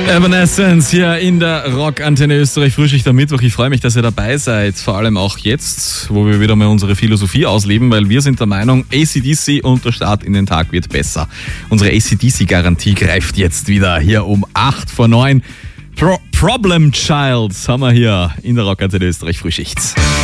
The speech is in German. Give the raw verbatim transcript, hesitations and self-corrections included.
Evanescence hier in der Rockantenne Österreich Frühschicht am Mittwoch. Ich freue mich, dass ihr dabei seid, vor allem auch jetzt, wo wir wieder mal unsere Philosophie ausleben, weil wir sind der Meinung, A C D C und der Start in den Tag wird besser. Unsere A C D C-Garantie greift jetzt wieder hier um acht vor neun. Pro- Problem Child haben wir hier in der Rockantenne Österreich Frühschicht.